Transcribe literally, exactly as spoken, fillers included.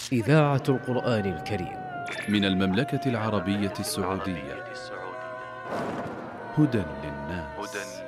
إذاعة القرآن الكريم من المملكة العربية السعودية. هدى للناس.